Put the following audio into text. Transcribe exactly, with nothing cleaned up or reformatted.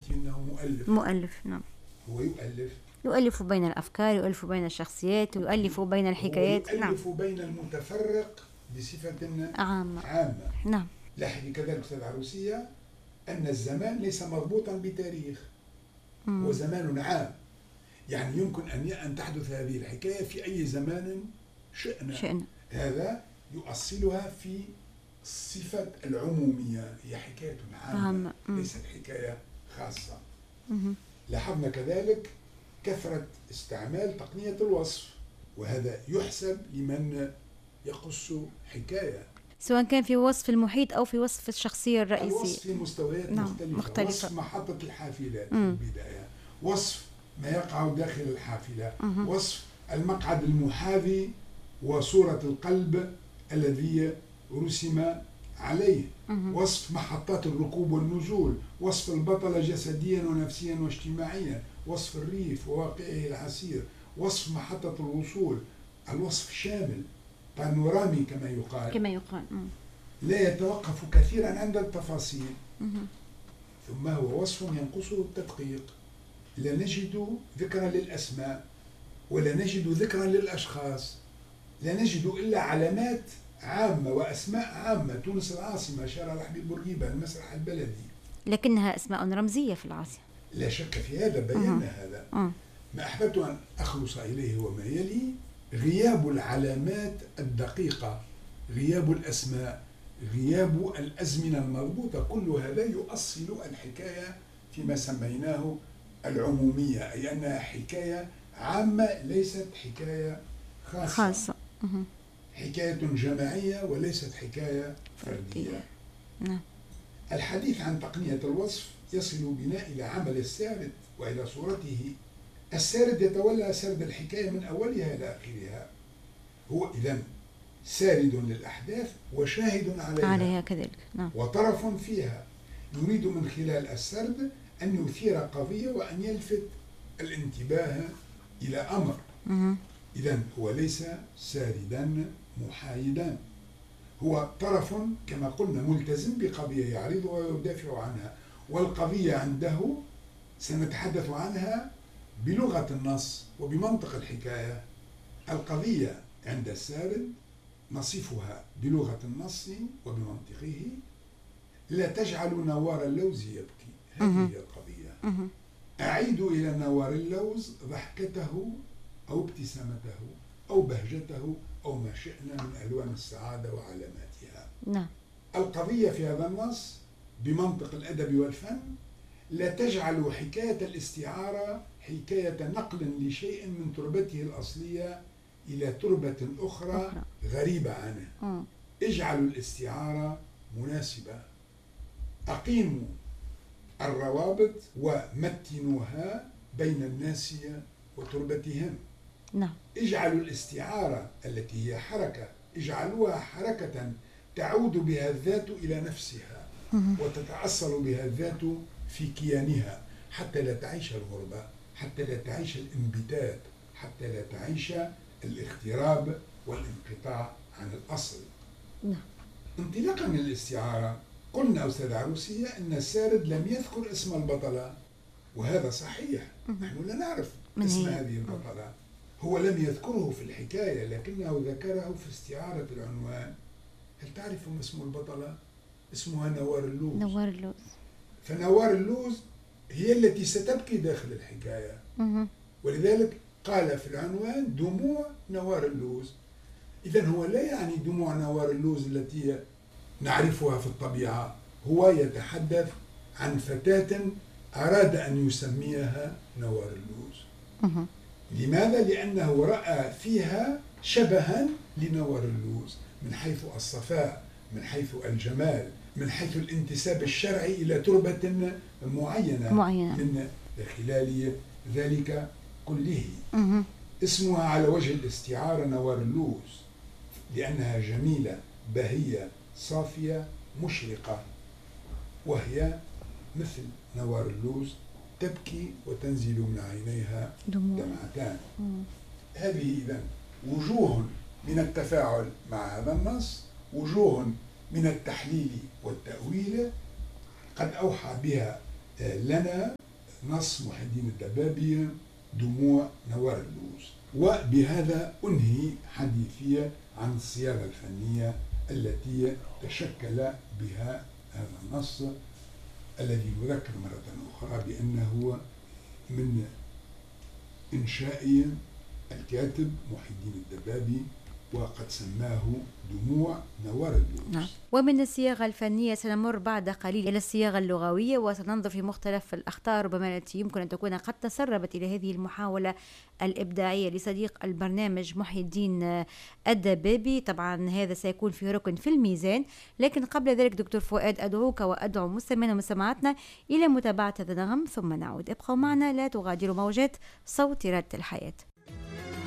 قلت إنه مؤلف. مؤلف، نعم. هو يؤلف يؤلف بين الأفكار، يؤلف بين الشخصيات، ويؤلف بين الحكايات. هو يؤلف نعم. بين المتفرق بصفة عامة. عامة. نعم. لاحظي كذلك أستاذ عروسية أن الزمان ليس مربوطا بتاريخ، مم. هو زمان عام، يعني يمكن أن أن تحدث هذه الحكاية في أي زمان شئنا. شئنا. هذا يؤصلها في صفة العمومية، هي حكاية عامة ليست حكاية خاصة. مم. لاحظنا كذلك كثرة استعمال تقنية الوصف، وهذا يحسب لمن يقص حكاية، سواء كان في وصف المحيط أو في وصف الشخصية الرئيسية. الوصف في مستويات نعم. مختلفة. مختلفة. وصف محطة الحافلة في البداية، وصف ما يقع داخل الحافلة، مم. وصف المقعد المحاذي وصورة القلب الذي رسم عليه، مم. وصف محطات الركوب والنزول، وصف البطل جسديا ونفسيا واجتماعيا، وصف الريف وواقعه العسير، وصف محطة الوصول. الوصف شامل بانورامي كما يقال كما يقال مم. لا يتوقف كثيرا عند التفاصيل، مم. ثم هو وصف ينقصه التدقيق. لا نجد ذكرا للأسماء ولا نجد ذكرا للأشخاص، لا نجد إلا علامات عامة وأسماء عامة: تونس العاصمة، شارع الحبيب بورقيبة، المسرح البلدي، لكنها أسماء رمزية في العاصمة. لا شك في هذا، بينا هذا. مم. ما أحببت أن أخلص إليه هو ما يلي: غياب العلامات الدقيقة، غياب الأسماء، غياب الأزمنة المربوطة، كل هذا يؤصل الحكاية فيما سميناه العمومية، أي أنها حكاية عامة ليست حكاية خاصة, خاصة. حكاية جماعية وليست حكاية فردية. نعم. الحديث عن تقنية الوصف يصل بنا إلى عمل السارد وإلى صورته. السارد يتولى سرد الحكاية من أولها إلى آخرها، هو إذن سارد للأحداث وشاهد عليها, عليها كذلك. نعم. وطرف فيها، يريد من خلال السرد أن يثير قضية وأن يلفت الانتباه إلى أمر. إذن هو ليس ساردا محايدا، هو طرف كما قلنا ملتزم بقضية يعرضها ويدافع عنها، والقضية عنده سنتحدث عنها بلغة النص وبمنطق الحكاية. القضية عند السارد نصفها بلغة النص وبمنطقه: لا تجعل نوار اللوز يبكي. هذه هي القضية. أعيد إلى نوار اللوز ضحكته أو ابتسامته أو بهجته أو ما شئنا من ألوان السعادة وعلاماتها. نعم. القضية في هذا النص بمنطق الأدب والفن: لا تجعل حكاية الاستعارة حكاية نقل لشيء من تربته الأصلية إلى تربة أخرى, أخرى. غريبة عنه. م. اجعلوا الاستعارة مناسبة، أقيموا الروابط ومتنوها بين الناس وتربتهم. نعم. اجعلوا الاستعارة التي هي حركة، اجعلوها حركة تعود بها الذات إلى نفسها، م. وتتأصل بها الذات في كيانها، حتى لا تعيش الغربة، حتى لا تعيش الانبتات، حتى لا تعيش الاغتراب والانقطاع عن الأصل. نعم. انطلاقا من الاستعارة، قلنا أستاذ عروسية أن السارد لم يذكر اسم البطلة، وهذا صحيح. نحن لا نعرف اسم هذه البطلة، هو لم يذكره في الحكاية لكنه ذكره في استعارة العنوان. هل تعرف ما اسم البطلة؟ اسمها نوار اللوز. نوار اللوز. فنوار اللوز هي التي ستبكي داخل الحكاية، ولذلك قال في العنوان دموع نوار اللوز. إذن هو لا يعني دموع نوار اللوز التي نعرفها في الطبيعة، هو يتحدث عن فتاة أراد أن يسميها نوار اللوز. لماذا؟ لأنه رأى فيها شبها لنوار اللوز من حيث الصفاء، من حيث الجمال، من حيث الانتساب الشرعي إلى تربة معينة, معينة. من خلال ذلك كله. اسمها على وجه الاستعارة نوار اللوز لأنها جميلة بهية صافية مشرقة، وهي مثل نوار اللوز تبكي وتنزل من عينيها دمعتان. هذه إذن وجوه من التفاعل مع هذا النص، وجوه من التحليل والتأويل قد أوحى بها لنا نص محي الدين الدبابي دموع نوار اللوز. وبهذا أنهي حديثي عن الصياغة الفنية التي تشكل بها هذا النص، الذي نذكر مرة أخرى بأنه من إنشاء الكاتب محي الدين الدبابي، وقد سماه دموع نوار اللوز. نعم. ومن الصياغة الفنية سنمر بعد قليل إلى الصياغة اللغوية، وسننظر في مختلف الأخطار ربما التي يمكن أن تكون قد تسربت إلى هذه المحاولة الإبداعية لصديق البرنامج محي الدين الدبابي. طبعا هذا سيكون في ركن في الميزان، لكن قبل ذلك دكتور فؤاد أدعوك وأدعو مستمعينا ومستمعاتنا إلى متابعة هذا النغم ثم نعود. ابقوا معنا، لا تغادروا موجات صوت رادة الحياة.